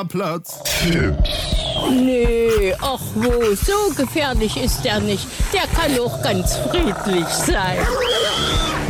Platz. Nee, ach wo, so gefährlich ist er nicht. Der kann auch ganz friedlich sein.